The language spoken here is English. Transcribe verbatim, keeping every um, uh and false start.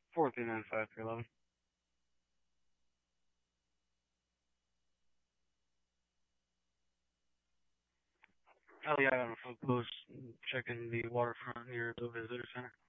four three nine five three eleven. Oh yeah, I got a phone post checking the waterfront near the visitor center.